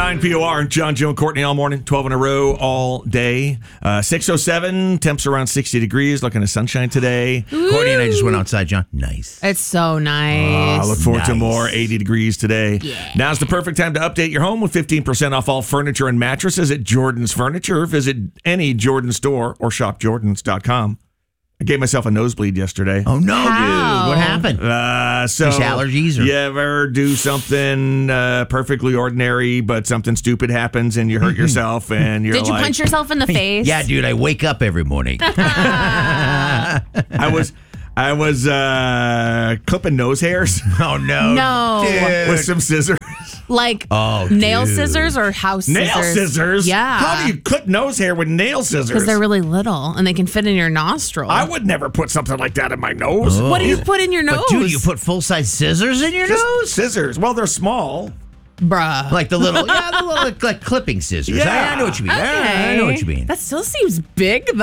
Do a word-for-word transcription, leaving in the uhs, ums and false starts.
nine P O R, John, Joe, and Courtney all morning, twelve in a row all day. Uh, six oh seven, temps around sixty degrees, looking at sunshine today. Ooh. Courtney and I just went outside, John. Nice. It's so nice. I uh, look forward nice. to more, eighty degrees today. Yeah. Now's the perfect time to update your home with fifteen percent off all furniture and mattresses at Jordan's Furniture. Visit any Jordan store or shop jordans dot com. I gave myself a nosebleed yesterday. Oh, no, How? dude. What happened? Uh, so Fish allergies? Or? You ever do something uh, perfectly ordinary, but something stupid happens and you hurt yourself and you're Did you like... punch yourself in the face? Yeah, dude. I wake up every morning. I was... I was uh, clipping nose hairs. Oh, no. No. Dude. With some scissors. Like Oh, nail dude. scissors or house scissors? Nail scissors? Yeah. How do you clip nose hair with nail scissors? Because they're really little and they can fit in your nostril. I would never put something like that in my nose. Oh. What do you put in your nose? But, dude, you put full-size scissors in your Just nose? scissors. Well, they're small. Bruh. Like the little, yeah, the little like, like clipping scissors. Yeah. I, I know what you mean. I, I know what you mean. That still seems big,